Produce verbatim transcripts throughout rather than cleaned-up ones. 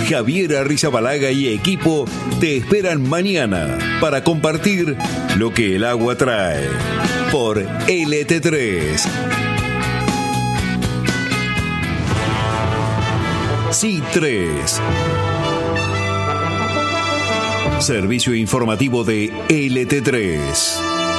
Javier Arrizabalaga y equipo te esperan mañana para compartir lo que el agua trae por L T tres. C tres. Servicio informativo de L T tres.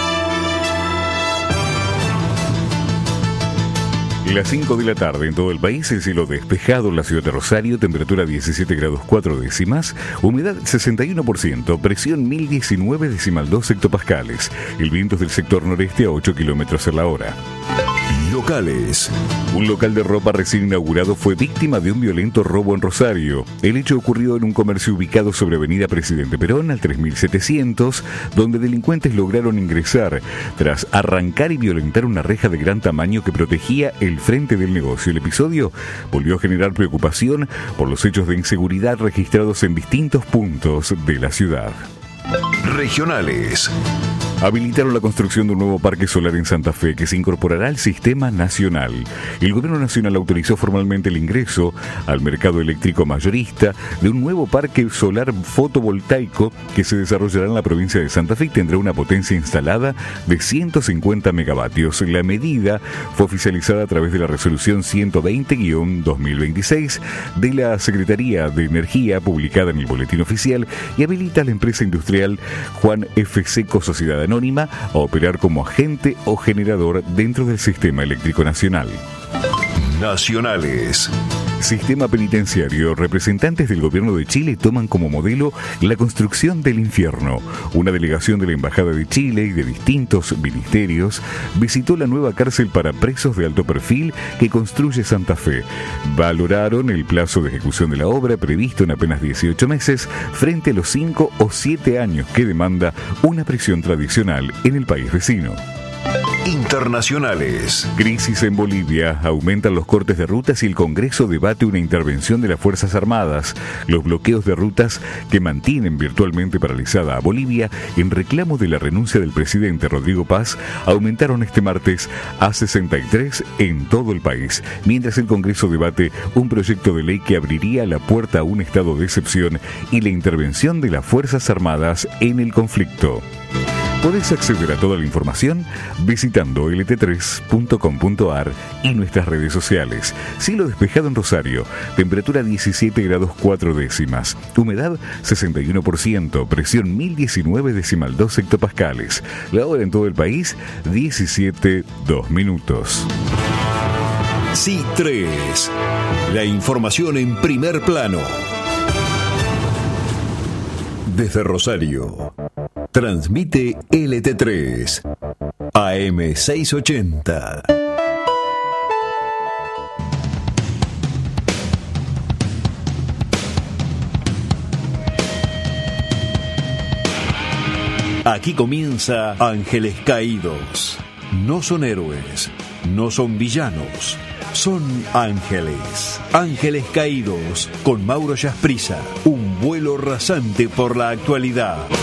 Las cinco de la tarde en todo el país, el cielo despejado en la ciudad de Rosario, temperatura diecisiete grados cuatro décimas, humedad sesenta y uno por ciento, presión mil diecinueve decimal dos hectopascales. El viento es del sector noreste a ocho kilómetros en la hora. Locales. Un local de ropa recién inaugurado fue víctima de un violento robo en Rosario. El hecho ocurrió en un comercio ubicado sobre Avenida Presidente Perón al tres mil setecientos, donde delincuentes lograron ingresar tras arrancar y violentar una reja de gran tamaño que protegía el frente del negocio. El episodio volvió a generar preocupación por los hechos de inseguridad registrados en distintos puntos de la ciudad. Regionales. Habilitaron la construcción de un nuevo parque solar en Santa Fe que se incorporará al sistema nacional. El gobierno nacional autorizó formalmente el ingreso al mercado eléctrico mayorista de un nuevo parque solar fotovoltaico que se desarrollará en la provincia de Santa Fe y tendrá una potencia instalada de ciento cincuenta megavatios. La medida fue oficializada a través de la resolución ciento veinte guión dos mil veintiséis de la Secretaría de Energía publicada en el Boletín Oficial y habilita a la empresa industrial Juan F. Seco Sociedad Anónima a operar como agente o generador dentro del sistema eléctrico nacional. Nacionales. Sistema penitenciario. Representantes del gobierno de Chile toman como modelo la construcción del infierno. Una delegación de la Embajada de Chile y de distintos ministerios visitó la nueva cárcel para presos de alto perfil que construye Santa Fe. Valoraron el plazo de ejecución de la obra previsto en apenas dieciocho meses frente a los cinco o siete años que demanda una prisión tradicional en el país vecino. Internacionales. Crisis en Bolivia. Aumentan los cortes de rutas y el Congreso debate una intervención de las Fuerzas Armadas. Los bloqueos de rutas que mantienen virtualmente paralizada a Bolivia en reclamo de la renuncia del presidente Rodrigo Paz aumentaron este martes a sesenta y tres en todo el país, mientras el Congreso debate un proyecto de ley que abriría la puerta a un estado de excepción y la intervención de las Fuerzas Armadas en el conflicto. Podés acceder a toda la información visitando L T tres punto com punto a r y nuestras redes sociales. Cielo despejado en Rosario, temperatura diecisiete grados cuatro décimas, humedad sesenta y uno por ciento, presión mil diecinueve decimal dos hectopascales. La hora en todo el país, diecisiete dos minutos. C tres. La información en primer plano. Desde Rosario. Transmite L T tres, A M seiscientos ochenta. Aquí comienza Ángeles Caídos. No son héroes, no son villanos, son ángeles. Ángeles Caídos con Mauro Yasprisa. Un vuelo rasante por la actualidad.